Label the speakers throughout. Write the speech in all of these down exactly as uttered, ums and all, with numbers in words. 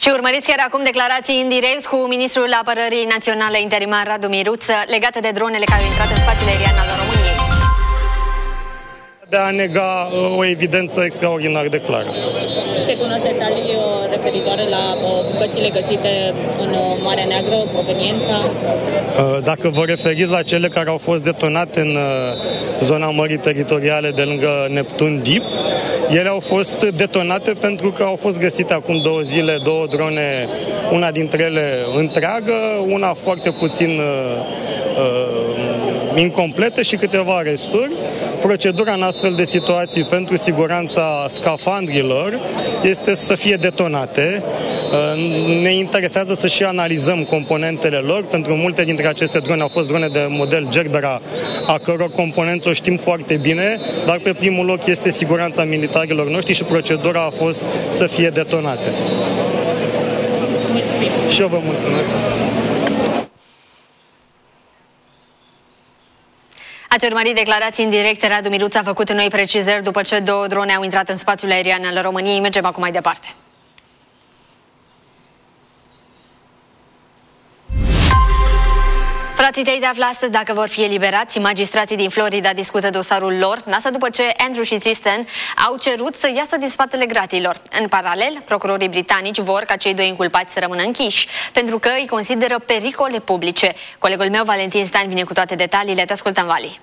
Speaker 1: Și urmăriți chiar acum declarații în direct cu ministrul apărării naționale interimar Radu Miruță legate de dronele care au intrat în spațiul aerian al României.
Speaker 2: De a nega o evidență extraordinar de clară.
Speaker 3: Se cunosc detalii referitoare la bucățile găsite în Marea Neagră, proveniența?
Speaker 2: Dacă vă referiți la cele care au fost detonate în zona mării teritoriale de lângă Neptun Deep, ele au fost detonate pentru că au fost găsite acum două zile două drone, una dintre ele întreagă, una foarte puțin uh, incompletă și câteva resturi. Procedura în astfel de situații pentru siguranța scafandrilor este să fie detonate. Ne interesează să și analizăm componentele lor, pentru că multe dintre aceste drone au fost drone de model Gerbera, a căror componență o știm foarte bine, dar pe primul loc este siguranța militarilor noștri și procedura a fost să fie detonate. Mulțumim. Și eu vă mulțumesc.
Speaker 1: Ați urmărit declarații în direct. Radu Miruță a făcut noi precizări după ce două drone au intrat în spațiul aerian al României. Mergem acum mai departe. Frații Tate află astăzi dacă vor fi eliberați. Magistrații din Florida discută dosarul lor. Asta după ce Andrew și Tristan au cerut să iasă din spatele gratiilor. În paralel, procurorii britanici vor ca cei doi inculpați să rămână închiși, pentru că îi consideră pericole publice. Colegul meu, Valentin Stan, vine cu toate detaliile. Te ascultăm, Vali.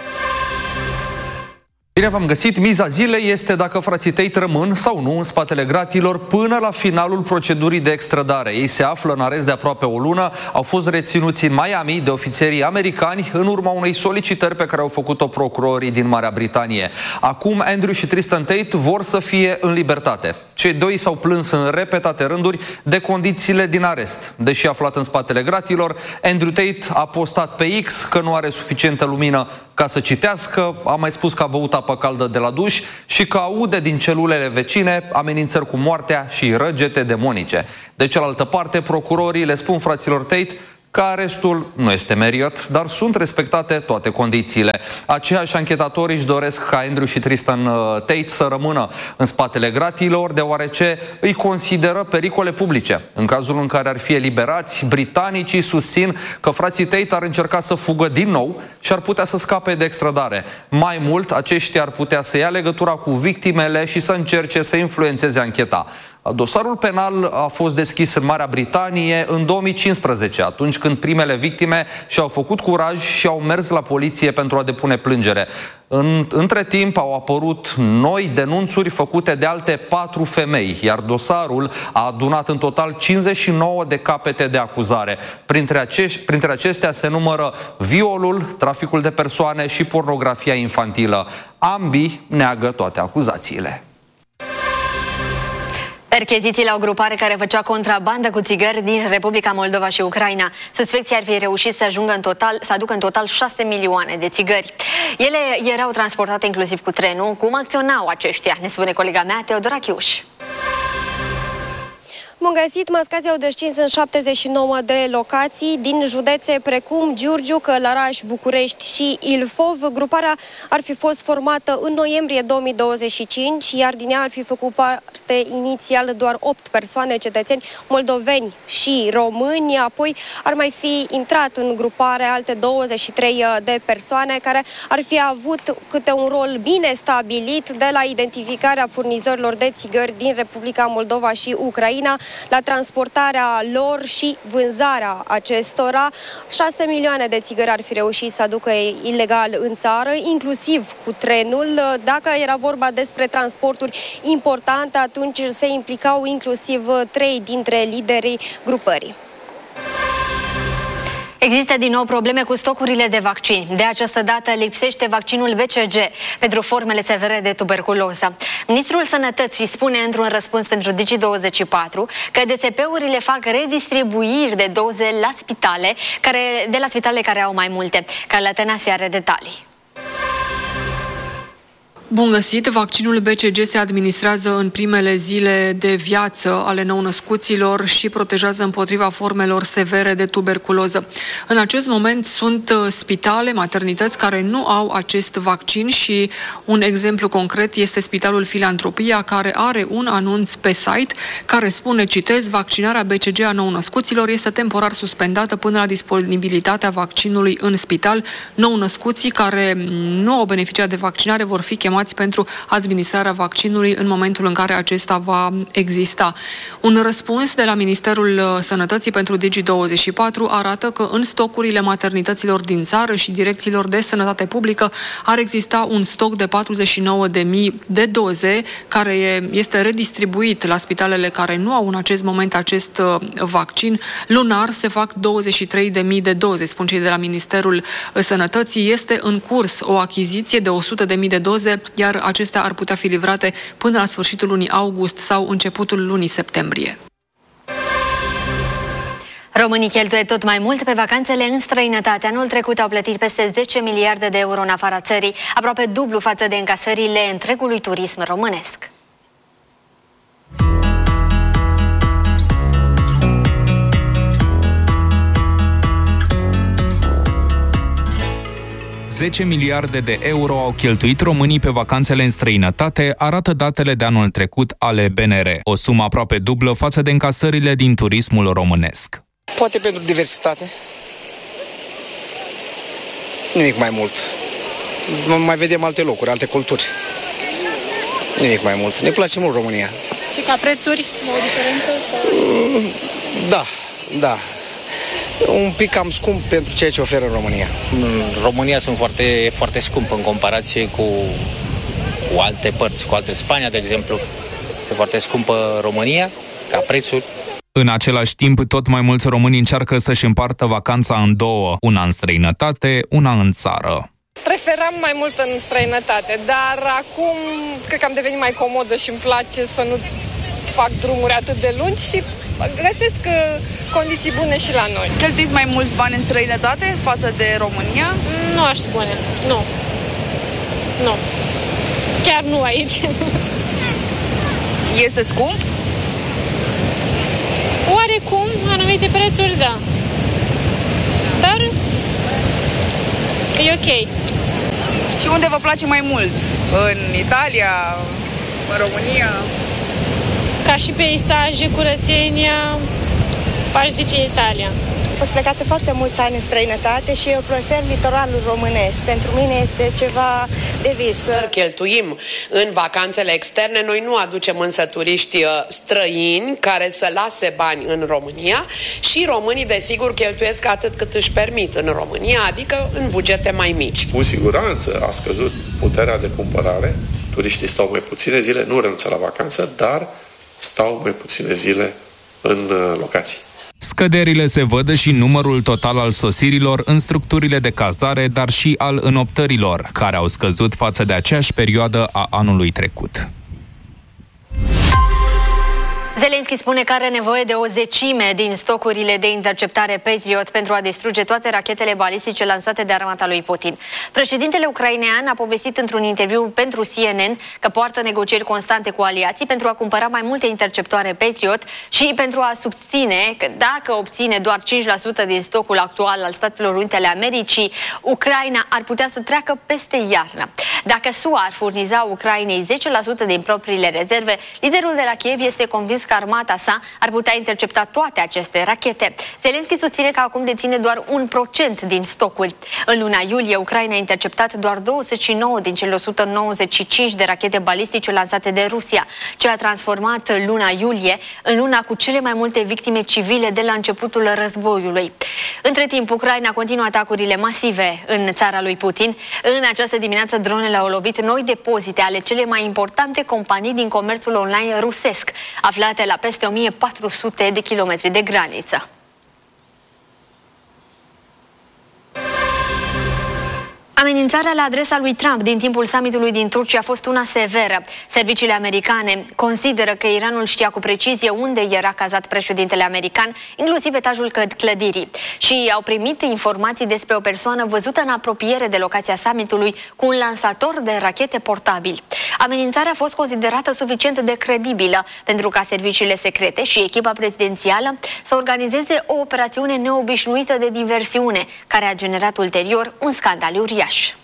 Speaker 4: Bine v-am găsit. Miza zilei este dacă frații Tate rămân sau nu în spatele gratilor până la finalul procedurii de extradare. Ei se află în arest de aproape o lună, au fost reținuți în Miami de ofițerii americani în urma unei solicitări pe care au făcut-o procurorii din Marea Britanie. Acum Andrew și Tristan Tate vor să fie în libertate. Cei doi s-au plâns în repetate rânduri de condițiile din arest. Deși aflat în spatele gratilor, Andrew Tate a postat pe X că nu are suficientă lumină ca să citească, a mai spus că a băut apă caldă de la duș și că aude din celulele vecine amenințări cu moartea și răgete demonice. De cealaltă parte, procurorii le spun fraților Tate că arestul nu este meriot, dar sunt respectate toate condițiile. Aceiași anchetatori își doresc ca Andrew și Tristan Tate să rămână în spatele gratiilor, deoarece îi consideră pericole publice. În cazul în care ar fi eliberați, britanicii susțin că frații Tate ar încerca să fugă din nou și ar putea să scape de extradare. Mai mult, aceștia ar putea să ia legătura cu victimele și să încerce să influențeze ancheta. Dosarul penal a fost deschis în Marea Britanie în două mii cincisprezece, atunci când primele victime și-au făcut curaj și au mers la poliție pentru a depune plângere. În, între timp au apărut noi denunțuri făcute de alte patru femei, iar dosarul a adunat în total cincizeci și nouă de capete de acuzare. Printre, acești, printre acestea se numără violul, traficul de persoane și pornografia infantilă. Ambii neagă toate acuzațiile.
Speaker 1: Percheziții la o grupare care făcea contrabandă cu țigări din Republica Moldova și Ucraina. Suspecții ar fi reușit să ajungă în total, să aducă în total șase milioane de țigări. Ele erau transportate inclusiv cu trenul. Cum acționau aceștia? Ne spune colega mea, Teodora Chiuș.
Speaker 5: Bun găsit, mascații au descins în șaptezeci și nouă de locații din județe precum Giurgiu, Călăraș, București și Ilfov. Gruparea ar fi fost formată în noiembrie două mii douăzeci și cinci, iar din ea ar fi făcut parte inițial doar opt persoane, cetățeni moldoveni și români. Apoi ar mai fi intrat în grupare alte douăzeci și trei de persoane care ar fi avut câte un rol bine stabilit, de la identificarea furnizorilor de țigări din Republica Moldova și Ucraina, la transportarea lor și vânzarea acestora. șase milioane de țigări ar fi reușit să aducă ilegal în țară, inclusiv cu trenul. Dacă era vorba despre transporturi importante, atunci se implicau inclusiv trei dintre liderii grupării.
Speaker 1: Există din nou probleme cu stocurile de vaccin. De această dată lipsește vaccinul B C G pentru formele severe de tuberculoză. Ministrul Sănătății spune într-un răspuns pentru Digi douăzeci și patru că D S P-urile fac redistribuiri de doze la spitale, care, de la spitale care au mai multe. Carla Tănase are detalii.
Speaker 6: Bun găsit! Vaccinul B C G se administrează în primele zile de viață ale nou-născuților și protejează împotriva formelor severe de tuberculoză. În acest moment sunt spitale, maternități care nu au acest vaccin și un exemplu concret este Spitalul Filantropia, care are un anunț pe site care spune, citez, vaccinarea B C G a nou-născuților este temporar suspendată până la disponibilitatea vaccinului în spital. Nou-născuții care nu au beneficiat de vaccinare vor fi chemați pentru administrarea vaccinului în momentul în care acesta va exista. Un răspuns de la Ministerul Sănătății pentru Digi douăzeci și patru arată că în stocurile maternităților din țară și direcțiilor de sănătate publică ar exista un stoc de patruzeci și nouă de mii de doze care este redistribuit la spitalele care nu au în acest moment acest vaccin. Lunar se fac douăzeci și trei de mii de doze, spun cei de la Ministerul Sănătății. Este în curs o achiziție de o sută de mii de doze, iar acestea ar putea fi livrate până la sfârșitul lunii august sau începutul lunii septembrie.
Speaker 1: Românii cheltuie tot mai mult pe vacanțele în străinătate. Anul trecut au plătit peste zece miliarde de euro în afara țării, aproape dublu față de încasările întregului turism românesc.
Speaker 7: zece miliarde de euro au cheltuit românii pe vacanțele în străinătate, arată datele de anul trecut ale B N R. O sumă aproape dublă față de încasările din turismul românesc.
Speaker 8: Poate pentru diversitate. Nimic mai mult. Mai vedem alte locuri, alte culturi. Nimic mai mult. Ne place mult România.
Speaker 3: Și ca prețuri, o diferență? Sau...
Speaker 8: Da, da. Un pic cam scump pentru ceea ce oferă în România.
Speaker 9: În România sunt foarte, foarte scump în comparație cu, cu alte părți, cu alte Spania, de exemplu. Este foarte scumpă România, ca prețuri.
Speaker 7: În același timp, tot mai mulți români încearcă să-și împartă vacanța în două, una în străinătate, una în țară.
Speaker 10: Preferam mai mult în străinătate, dar acum cred că am devenit mai comodă și îmi place să nu fac drumuri atât de lungi și găsesc condiții bune și la noi.
Speaker 11: Cheltuiți mai mulți bani în străinătate față de România?
Speaker 3: Nu aș spune, nu. Nu. Chiar nu aici.
Speaker 11: Este scump?
Speaker 3: Oarecum, anumite prețuri, da. Dar e ok.
Speaker 11: Și unde vă place mai mult? În Italia? În România?
Speaker 3: Ca și peisaje, curățenia, aș zice Italia.
Speaker 12: Am fost plecată foarte mulți ani în străinătate și eu prefer litoralul românesc. Pentru mine este ceva de vis.
Speaker 13: Cheltuim în vacanțele externe, noi nu aducem însă turiști străini care să lase bani în România și românii desigur cheltuiesc atât cât își permit în România, adică în bugete mai mici.
Speaker 14: Cu siguranță a scăzut puterea de cumpărare, turiștii stau mai puține zile, nu renunță la vacanță, dar stau mai puține zile în locații.
Speaker 7: Scăderile se văd și numărul total al sosirilor în structurile de cazare, dar și al înoptărilor, care au scăzut față de aceeași perioadă a anului trecut.
Speaker 1: Zelenski spune că are nevoie de o zecime din stocurile de interceptare Patriot pentru a distruge toate rachetele balistice lansate de armata lui Putin. Președintele ucrainean a povestit într-un interviu pentru C N N că poartă negocieri constante cu aliații pentru a cumpăra mai multe interceptoare Patriot și pentru a susține că dacă obține doar cinci la sută din stocul actual al Statelor Unite ale Americii, Ucraina ar putea să treacă peste iarnă. Dacă S U A ar furniza Ucrainei zece la sută din propriile rezerve, liderul de la Kiev este convins că armata sa ar putea intercepta toate aceste rachete. Zelenski susține că acum deține doar un procent din stocuri. În luna iulie, Ucraina a interceptat doar douăzeci și nouă din cele o sută nouăzeci și cinci de rachete balistice lansate de Rusia, ce a transformat luna iulie în luna cu cele mai multe victime civile de la începutul războiului. Între timp, Ucraina continuă atacurile masive în țara lui Putin. În această dimineață, dronele au lovit noi depozite ale cele mai importante companii din comerțul online rusesc, aflate la peste o mie patru sute de kilometri de graniță. Amenințarea la adresa lui Trump din timpul summitului din Turcia a fost una severă. Serviciile americane consideră că Iranul știa cu precizie unde era cazat președintele american, inclusiv etajul clădirii, și au primit informații despre o persoană văzută în apropiere de locația summitului cu un lansator de rachete portabil. Amenințarea a fost considerată suficient de credibilă pentru ca serviciile secrete și echipa prezidențială să organizeze o operațiune neobișnuită de diversiune, care a generat ulterior un scandal uriaș.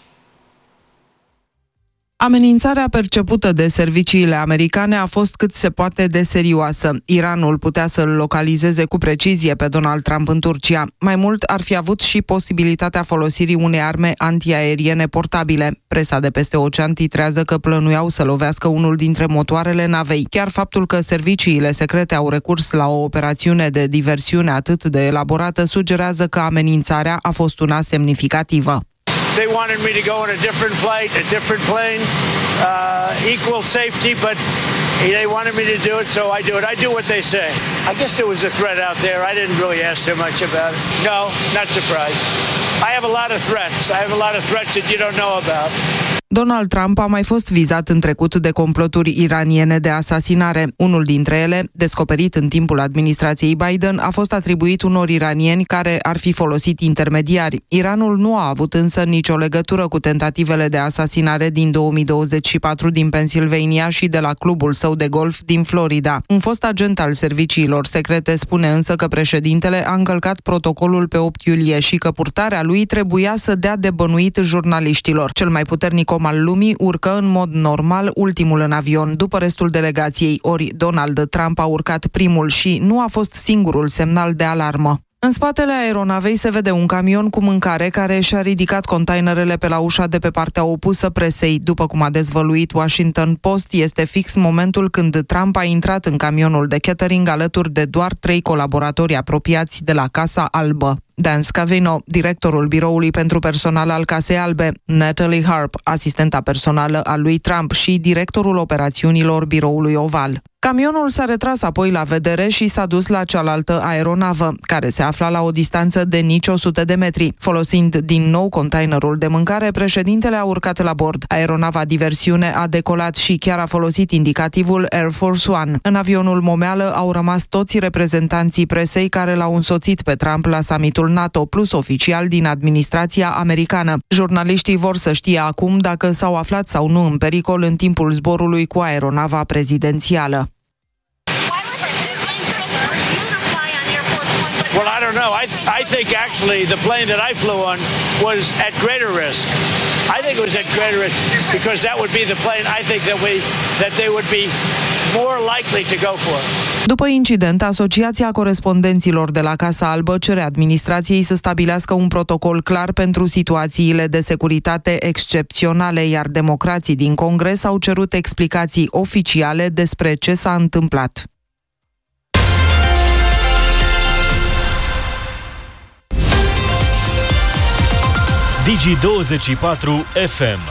Speaker 15: Amenințarea percepută de serviciile americane a fost cât se poate de serioasă. Iranul putea să-l localizeze cu precizie pe Donald Trump în Turcia. Mai mult, ar fi avut și posibilitatea folosirii unei arme antiaeriene portabile. Presa de peste ocean titrează că plănuiau să lovească unul dintre motoarele navei. Chiar faptul că serviciile secrete au recurs la o operațiune de diversiune atât de elaborată sugerează că amenințarea a fost una semnificativă.
Speaker 16: They wanted me to go on a different flight, a different plane, uh, equal safety, but they wanted me to do it, so I do it. I do what they say. I guess there was a threat out there. I didn't really ask too much about it. No, not surprised. I have a lot of threats. I have a lot of threats that you don't know about.
Speaker 15: Donald Trump a mai fost vizat în trecut de comploturi iraniene de asasinare. Unul dintre ele, descoperit în timpul administrației Biden, a fost atribuit unor iranieni care ar fi folosit intermediari. Iranul nu a avut însă nicio legătură cu tentativele de asasinare din două mii douăzeci și patru din Pennsylvania și de la clubul său de golf din Florida. Un fost agent al serviciilor secrete spune însă că președintele a încălcat protocolul pe opt iulie și că purtarea lui trebuia să dea de bănuit jurnaliștilor. Cel mai puternic om al lumii urcă în mod normal ultimul în avion, după restul delegației, ori Donald Trump a urcat primul și nu a fost singurul semnal de alarmă. În spatele aeronavei se vede un camion cu mâncare care și-a ridicat containerele pe la ușa de pe partea opusă presei. După cum a dezvăluit Washington Post, este fix momentul când Trump a intrat în camionul de catering alături de doar trei colaboratori apropiați de la Casa Albă. Dan Scavino, directorul biroului pentru personal al Casei Albe, Natalie Harp, asistenta personală a lui Trump și directorul operațiunilor biroului Oval. Camionul s-a retras apoi la vedere și s-a dus la cealaltă aeronavă, care se afla la o distanță de nici o sută de metri. Folosind din nou containerul de mâncare, președintele a urcat la bord. Aeronava diversiune a decolat și chiar a folosit indicativul Air Force One. În avionul momeală au rămas toți reprezentanții presei care l-au însoțit pe Trump la summitul NATO, plus oficial din administrația americană. Jurnaliștii vor să știe acum dacă s-au aflat sau nu în pericol în timpul zborului cu aeronava prezidențială.
Speaker 16: Well, I don't know. I, I think actually the plane that I flew on was at greater risk. I think it was at greater risk because that would be the plane I think that we that they would be more likely to go for.
Speaker 15: După incident, Asociația Corespondenților de la Casa Albă cere administrației să stabilească un protocol clar pentru situațiile de securitate excepționale, iar democrații din Congres au cerut explicații oficiale despre ce s-a întâmplat.
Speaker 17: Digi douăzeci și patru F M.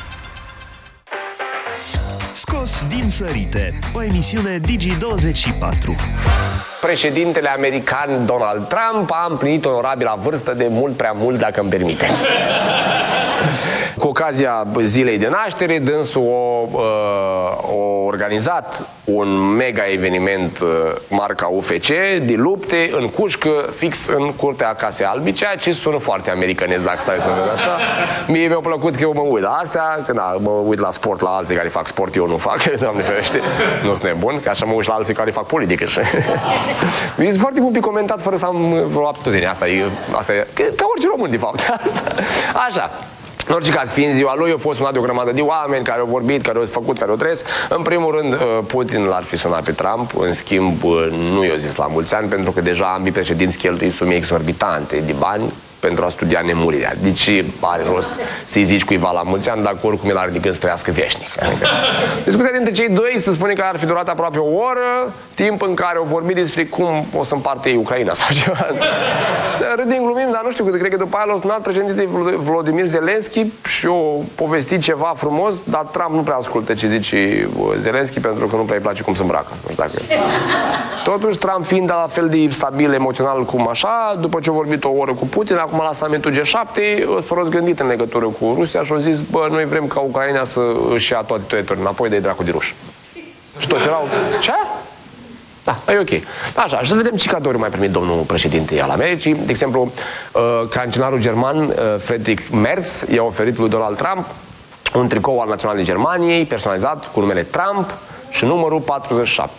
Speaker 18: Scos din sărite, o emisiune Digi douăzeci și patru.
Speaker 19: Președintele american Donald Trump a împlinit onorabila vârstă de mult prea mult, dacă îmi permiteți. Cu ocazia zilei de naștere, dânsul o, o organizat un mega eveniment marca U F C de lupte în cușcă, fix în curtea Casei Albi, ceea ce sună foarte americanez, dacă stai să vezi așa. Mie mi-a plăcut că eu mă uit la astea, că na, mă uit la sport la alții care fac sport, eu nu fac, Doamne ferește, nu sunt nebun, că așa mă uit la alții care fac politică. Este foarte mult comentat fără să am vreo aptitudine. Asta e, asta e ca orice român, de fapt. Asta. Așa. În orice caz, fiind ziua lui, a fost sunat de o grămadă de oameni care au vorbit, care au făcut, care au trăiesc. În primul rând, Putin l-ar fi sunat pe Trump, în schimb, nu i-a zis la mulți ani, pentru că deja ambii președinți cheltuie sume exorbitante de bani pentru a studia nemurirea. Deci are rost să-i zici cuiva la mulți ani, dacă oricum el are de gând să trăiască veșnic. Discuția dintre cei doi se spune că ar fi durat aproape o oră, timp în care au vorbit despre cum o să împarte ei Ucraina sau ceva. Râdim, glumim, dar nu știu, cred că după aia l-a sunat președintele Volodymyr Zelensky și o povestit ceva frumos, dar Trump nu prea ascultă ce zice Zelensky pentru că nu prea îi place cum se îmbracă. Nu știu dacă... Totuși, Trump fiind la fel de stabil emoțional cum așa, după ce a vorbit o oră cu Putin, acum acum la summitul G șapte s-au răzgândit în legătură cu Rusia și au zis, bă, noi vrem ca Ucraina să își ia toate teritoriile înapoi de dracu de ruși. Și toți erau, ce? Da, e ok. Așa, și să vedem ce cadouri mai primit domnul președinte al Americii. De exemplu, uh, cancelarul german uh, Friedrich Merz i-a oferit lui Donald Trump un tricou al Naționalei Germaniei, personalizat cu numele Trump și numărul patruzeci și șapte.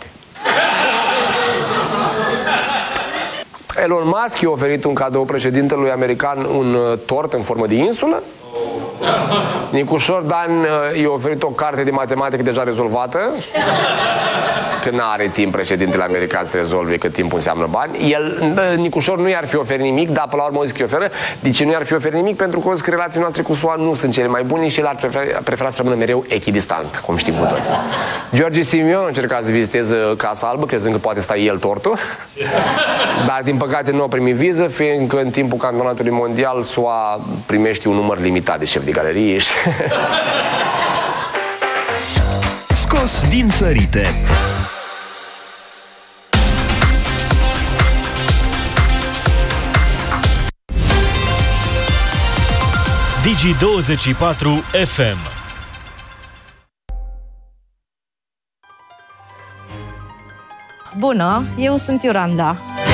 Speaker 19: Elon Musk i-a oferit un cadou președintelui american, un uh, tort în formă de insulă. Nicușor Dan uh, i-a oferit o carte de matematică deja rezolvată. Că n-are timp președintele american să rezolve, că timpul înseamnă bani. El, Nicușor, nu i-ar fi oferit nimic, dar până la urmă o zis că i oferă. De ce nu i-ar fi oferit nimic? Pentru că o zis că relațiile noastre cu S U A nu sunt cele mai bune și el ar prefera, prefera să rămână mereu echidistant, cum știm cu toți. George Simion a încercat să viziteze Casa Albă, crezând că poate sta el tortul. Dar, din păcate, nu a primit viză, fiindcă în timpul campionatului mondial S U A primește un număr limitat de șef de galerie. Și...
Speaker 18: Scos din sărite. Digi douăzeci și patru F M.
Speaker 20: Bună, eu sunt Iuranda.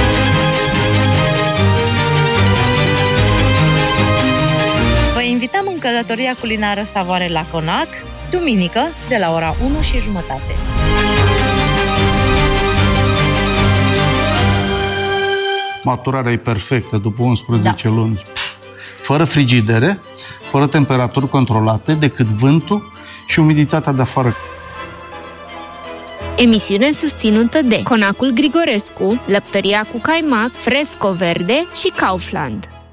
Speaker 20: Vă invităm în călătoria culinară Savoare la Conac, duminică, de la ora unu și jumătate.
Speaker 21: Maturarea e perfectă după unsprezece da. luni. Fără frigidere, fără temperaturi controlate, decât vântul și umiditatea de afară.
Speaker 22: Emisiune susținută de Conacul Grigorescu, Lăptăria cu Caimac, Fresco Verde și Kaufland.